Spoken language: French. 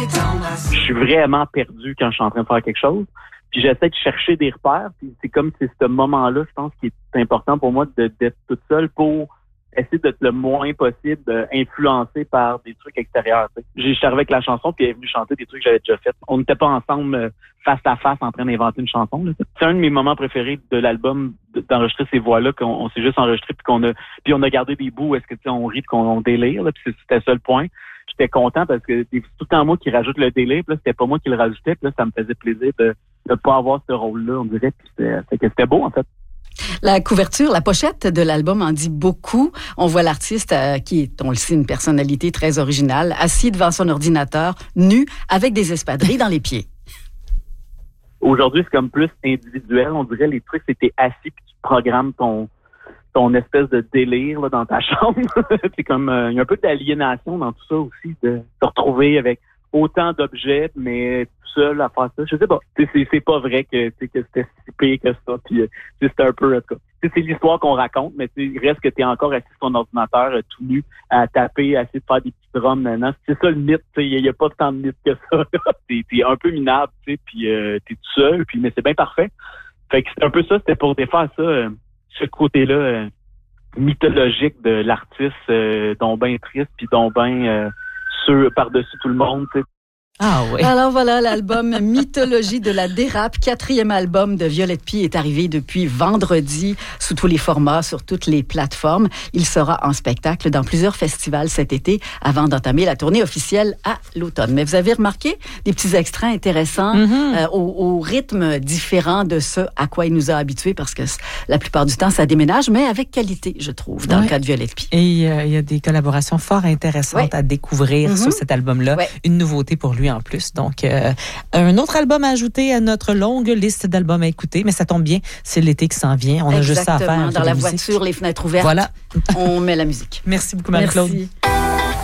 Je suis vraiment perdu quand je suis en train de faire quelque chose. Puis j'essaie de chercher des repères. Puis c'est comme si ce moment-là, je pense, qui est important pour moi d'être toute seule pour essayer d'être le moins possible influencé par des trucs extérieurs. Je suis arrivé avec la chanson, puis elle est venue chanter des trucs que j'avais déjà fait. On n'était pas ensemble face à face en train d'inventer une chanson. Là. C'est un de mes moments préférés de l'album, d'enregistrer ces voix-là, qu'on s'est juste enregistré, puis on a gardé des bouts où est-ce que on rit, puis qu'on délire. Là, puis c'était ça le point. J'étais content parce que c'est tout le temps moi qui rajoute le délire, puis là, c'était pas moi qui le rajoutais, puis là, ça me faisait plaisir de pas avoir ce rôle-là, on dirait, puis c'était beau, en fait. La couverture, la pochette de l'album en dit beaucoup. On voit l'artiste qui est, on le sait, une personnalité très originale, assis devant son ordinateur, nu, avec des espadrilles dans les pieds. Aujourd'hui, c'est comme plus individuel. On dirait les trucs, c'est t'es assis puis tu programmes ton espèce de délire là, dans ta chambre. C'est comme il y a un peu d'aliénation dans tout ça aussi, de se retrouver avec autant d'objets, mais tout seul à faire ça. Je sais pas. C'est pas vrai que c'était si pire que ça. Puis c'était un peu, en tout cas. C'est l'histoire qu'on raconte, mais il reste que t'es encore assis sur ton ordinateur tout nu à taper, à essayer de faire des petits drums maintenant. C'est ça le mythe. Il y a pas tant de mythe que ça. T'es un peu minable, puis t'es tout seul. Puis mais c'est bien parfait. Fait que c'est un peu ça. C'était pour défaire ça. Ce côté-là mythologique de l'artiste, dont ben triste, puis dont ben par-dessus tout le monde, tu sais. Ah oui. Alors voilà, l'album Mythologie de la dérape, 4e album de Violette Pie, est arrivé depuis vendredi sous tous les formats, sur toutes les plateformes. Il sera en spectacle dans plusieurs festivals cet été avant d'entamer la tournée officielle à l'automne. Mais vous avez remarqué des petits extraits intéressants au rythme différent de ce à quoi il nous a habitués, parce que la plupart du temps, ça déménage, mais avec qualité, je trouve, dans le cas de Violette Pie. Et il y a des collaborations fort intéressantes à découvrir sur cet album-là. Une nouveauté pour lui en plus. Donc, un autre album à ajouter à notre longue liste d'albums à écouter, mais ça tombe bien, c'est l'été qui s'en vient. On a juste ça à faire. Dans la voiture, les fenêtres ouvertes, voilà. On met la musique. Merci beaucoup, Marie-Claude. Merci.